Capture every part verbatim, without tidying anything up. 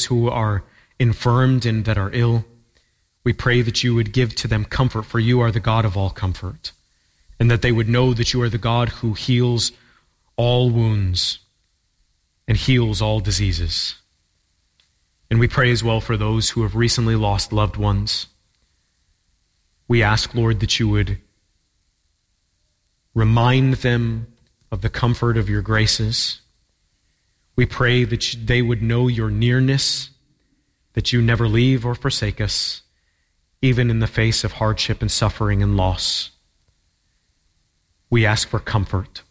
who are infirmed and that are ill. We pray that you would give to them comfort, for you are the God of all comfort, and that they would know that you are the God who heals all wounds and heals all diseases. And we pray as well for those who have recently lost loved ones. We ask, Lord, that you would remind them of the comfort of your graces. We pray that they would know your nearness, that you never leave or forsake us, even in the face of hardship and suffering and loss. We ask for comfort.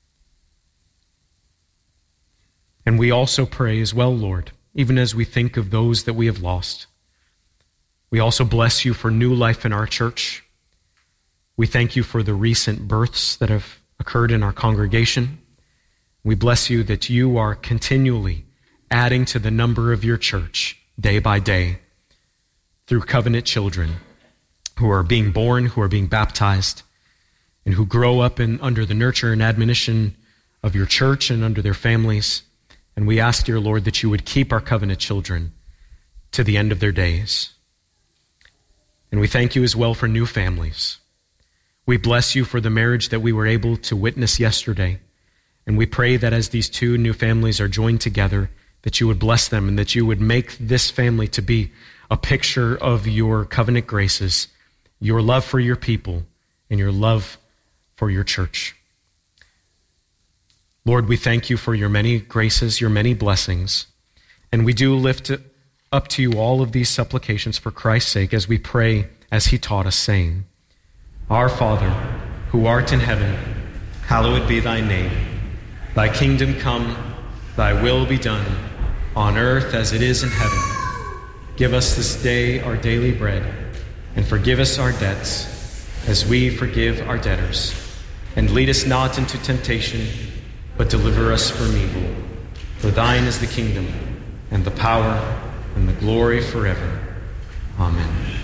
And we also pray as well, Lord, even as we think of those that we have lost. We also bless you for new life in our church. We thank you for the recent births that have occurred in our congregation. We bless you that you are continually adding to the number of your church day by day through covenant children who are being born, who are being baptized, and who grow up in under the nurture and admonition of your church and under their families. And we ask, dear Lord, that you would keep our covenant children to the end of their days. And we thank you as well for new families. We bless you for the marriage that we were able to witness yesterday. And we pray that as these two new families are joined together, that you would bless them and that you would make this family to be a picture of your covenant graces, your love for your people, and your love for your church. Lord, we thank you for your many graces, your many blessings, and we do lift up to you all of these supplications for Christ's sake as we pray as he taught us, saying, Our Father, who art in heaven, hallowed be thy name. Thy kingdom come, thy will be done, on earth as it is in heaven. Give us this day our daily bread, and forgive us our debts, as we forgive our debtors. And lead us not into temptation, but deliver us from evil. For thine is the kingdom, and the power, and the glory forever. Amen.